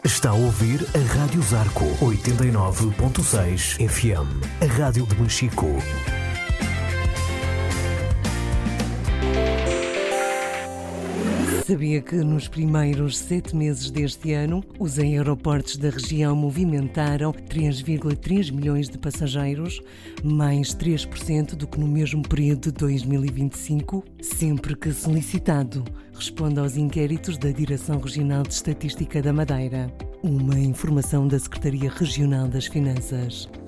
Está a ouvir a Rádio Zarco 89.6 FM, a rádio de Machico. Sabia que nos primeiros 7 meses deste ano, os aeroportos da região movimentaram 3,3 milhões de passageiros, mais 3% do que no mesmo período de 2025? Sempre que solicitado, responde aos inquéritos da Direção Regional de Estatística da Madeira. Uma informação da Secretaria Regional das Finanças.